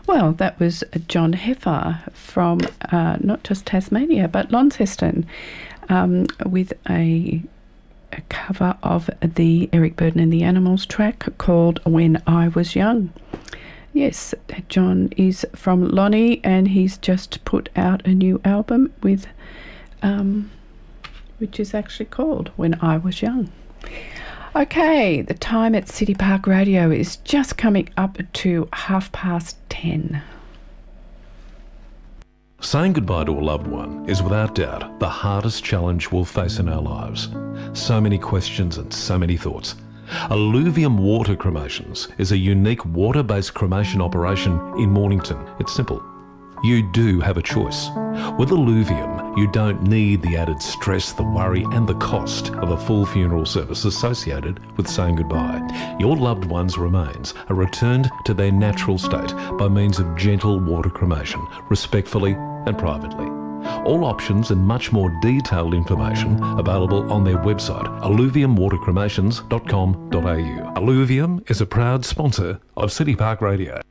Well, that was John Heffer from not just Tasmania, but Launceston, with a cover of the Eric Burdon and the Animals track called When I Was Young. Yes, John is from Lonnie, and he's just put out a new album with, which is actually called When I Was Young. Okay, the time at City Park Radio is just coming up to 10:30. Saying goodbye to a loved one is without doubt the hardest challenge we'll face in our lives. So many questions and so many thoughts. Alluvium Water Cremations is a unique water-based cremation operation in Mornington. It's simple. You do have a choice. With Alluvium, you don't need the added stress, the worry and the cost of a full funeral service associated with saying goodbye. Your loved one's remains are returned to their natural state by means of gentle water cremation, respectfully and privately. All options and much more detailed information available on their website, alluviumwatercremations.com.au. Alluvium is a proud sponsor of City Park Radio.